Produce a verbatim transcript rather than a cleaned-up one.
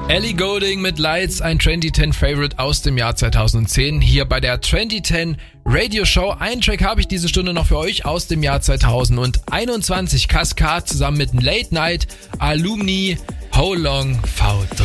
Ellie Goulding mit Lights, ein zwanzig zehn Favorite aus dem Jahr zweitausendzehn. Hier bei der zwanzig zehn Radio Show. Einen Track habe ich diese Stunde noch für euch aus dem Jahr zweitausendeinundzwanzig. Cascade zusammen mit Late Night, Alumni, How Long V drei.